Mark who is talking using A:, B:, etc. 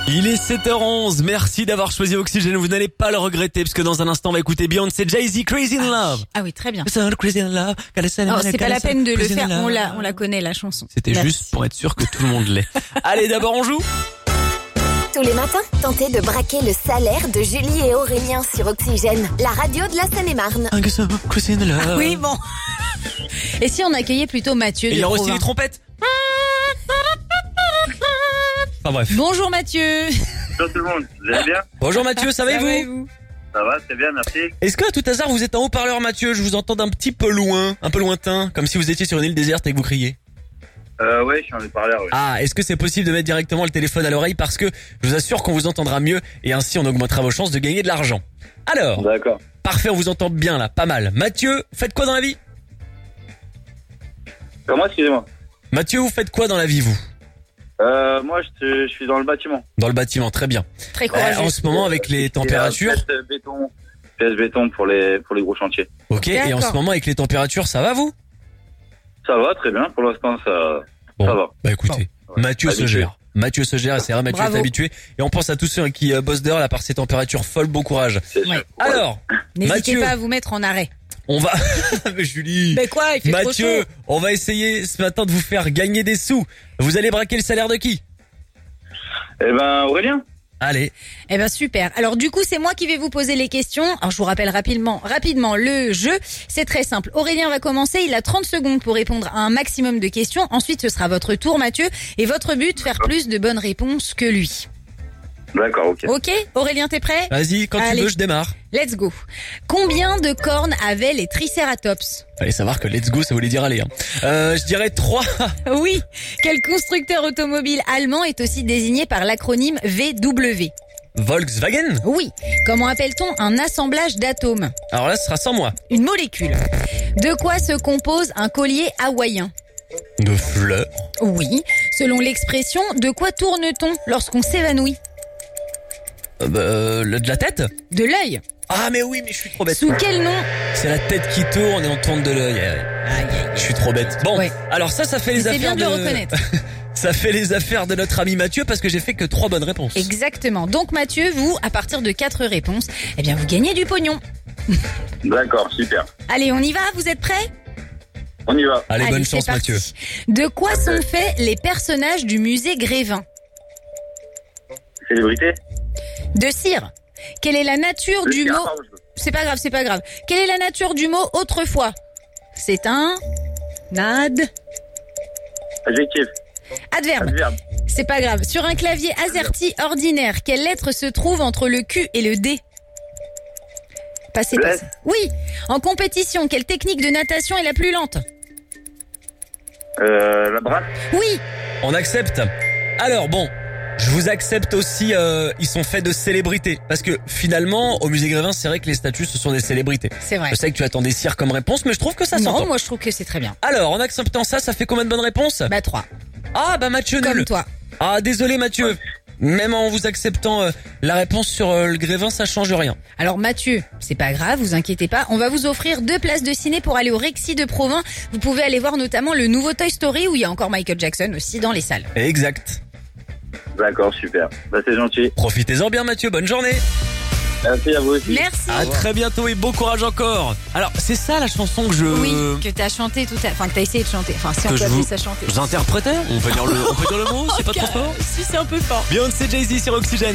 A: Il est 7h11, merci d'avoir choisi Oxygène, vous n'allez pas le regretter parce que dans un instant on va écouter Beyoncé, Jay-Z, Crazy in Love.
B: Ah oui, très bien.
A: Crazy in Love.
B: Oh, c'est pas la peine de le faire, on la connaît la chanson.
A: C'était
B: Merci.
A: juste pour être sûr que tout le monde l'ait. Allez, d'abord on joue.
C: Tous les matins, tentez de braquer le salaire de Julie et Aurélien sur Oxygène, la radio de la Seine-et-Marne.
A: Crazy in Love.
B: Oui, bon. Et si on accueillait plutôt Mathieu
A: Et il y
B: de
A: aura aussi
B: Provins.
A: les trompettes. Enfin bref.
B: Bonjour Mathieu.
D: Bonjour tout le monde, vous allez bien?
A: Bonjour Mathieu, ça va et vous?
D: Ça va, très bien, merci.
A: Est-ce que à tout hasard vous êtes en haut-parleur Mathieu? Je vous entends d'un petit peu loin, un peu lointain, comme si vous étiez sur une île déserte et que vous criez.
D: Ouais, je suis en haut-parleur, oui.
A: Ah, est-ce que c'est possible de mettre directement le téléphone à l'oreille parce que je vous assure qu'on vous entendra mieux et ainsi on augmentera vos chances de gagner de l'argent. Alors,
D: D'accord.
A: parfait, on vous entend bien là, pas mal. Mathieu, faites quoi dans la vie?
D: Comment, excusez-moi?
A: Mathieu, vous faites quoi dans la vie vous?
D: Moi, je suis dans le bâtiment.
A: Dans le bâtiment, très bien.
B: Très courageux.
A: En ce moment avec les températures,
D: Pièce béton pour les gros chantiers.
A: ok, et en ce
B: D'accord.
A: moment avec les températures, ça va vous?
D: Ça va, très bien, pour l'instant, ça va.
A: Bah écoutez,
D: Ouais.
A: Mathieu se
D: Habitué.
A: gère. Mathieu se gère, c'est vrai, Mathieu
B: Bravo.
A: est habitué. Et on pense à tous ceux qui bossent dehors là par ces températures folles, bon courage.
D: C'est sûr.
B: Ouais.
A: Alors,
B: N'hésitez
A: Mathieu.
B: pas à vous mettre en arrêt.
A: on va... Mais Julie,
B: Mais quoi, il fait trop
A: Mathieu,
B: chaud.
A: on va essayer ce matin de vous faire gagner des sous. Vous allez braquer le salaire de qui?
D: Eh ben, Aurélien?
A: Allez,
B: Eh ben super. Alors du coup, c'est moi qui vais vous poser les questions. Alors je vous rappelle rapidement le jeu. C'est très simple. Aurélien va commencer. Il a 30 secondes pour répondre à un maximum de questions. Ensuite, ce sera votre tour, Mathieu. Et votre but, faire plus de bonnes réponses que lui.
D: D'accord, ok.
B: Ok, Aurélien, t'es prêt?
A: vas-y, quand
B: Allez.
A: tu veux, je démarre.
B: Let's go. Combien de cornes avaient les Triceratops?
A: Fallait savoir que let's go, ça voulait dire aller. Hein. Je dirais 3.
B: Oui. Quel constructeur automobile allemand est aussi désigné par l'acronyme VW?
A: Volkswagen.
B: Oui. Comment appelle-t-on un assemblage d'atomes?
A: Alors là, ce sera sans moi.
B: Une molécule. De quoi se compose un collier hawaïen?
A: De fleurs.
B: Oui. Selon l'expression, de quoi tourne-t-on lorsqu'on s'évanouit?
A: De la tête.
B: De l'œil.
A: Ah mais oui, mais je suis trop bête.
B: Sous quel nom?
A: C'est la tête qui tourne et on tourne de l'œil. Je suis trop bête. Bon,
B: Ouais.
A: alors ça fait les
B: C'est
A: affaires
B: bien de le reconnaître.
A: Ça fait les affaires de notre ami Mathieu parce que j'ai fait que 3 bonnes réponses.
B: Exactement. Donc Mathieu, vous, à partir de 4 réponses, eh bien vous gagnez du pognon.
D: D'accord, super.
B: Allez, on y va? Vous êtes prêts?
D: On y va.
A: Allez, bonne
B: c'est
A: chance
B: parti.
A: Mathieu.
B: De quoi sont faits les personnages du musée Grévin?
D: Célébrité?
B: De cire. Quelle est la nature du mot? C'est pas grave, c'est pas grave. Quelle est la nature du mot autrefois? C'est un
D: Adjectif.
B: adverbe.
D: Adverbe.
B: C'est pas grave. Sur un clavier AZERTY ordinaire, quelle lettre se trouve entre le Q et le D? Passez,
D: Le
B: passez.
D: S.
B: Oui. En compétition, quelle technique de natation est la plus lente?
D: La brasse?
B: Oui.
A: On accepte. Alors bon, je vous accepte aussi, ils sont faits de célébrités. Parce que finalement, au musée Grévin, c'est vrai que les statues, ce sont des célébrités.
B: C'est vrai.
A: Je sais que tu attendais cire comme réponse, mais je trouve que ça
B: Non,
A: s'entend.
B: moi je trouve que c'est très bien.
A: Alors, en acceptant ça, ça fait combien de bonnes réponses?
B: Bah 3.
A: Ah bah Mathieu
B: Comme
A: nul.
B: toi.
A: Ah désolé Mathieu. Même en vous acceptant la réponse sur le Grévin, ça change rien.
B: Alors Mathieu, c'est pas grave, vous inquiétez pas, on va vous offrir 2 places de ciné pour aller au Rexy de Provins. Vous pouvez aller voir notamment le nouveau Toy Story où il y a encore Michael Jackson aussi dans les salles.
A: Exact.
D: D'accord, super. Bah, c'est gentil.
A: Profitez-en bien Mathieu, bonne journée.
D: Merci à vous aussi.
B: Merci.
A: À très bientôt et bon courage encore. Alors, c'est ça la chanson que je...
B: Oui, que t'as chanté tout à... Enfin, que t'as essayé de chanter. Enfin, si on
A: Que
B: peut
A: je
B: appeler
A: vous-
B: ça chanter.
A: J'interprétais. On peut dire le mot, c'est pas trop fort.
B: Si, c'est un peu fort.
A: Beyoncé, Jay-Z sur Oxygène.